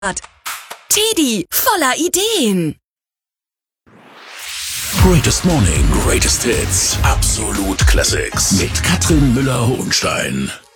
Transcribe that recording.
Teddy, voller Ideen. Greatest Morning, Greatest Hits. Absolut Classics. Mit Katrin Müller-Hohenstein.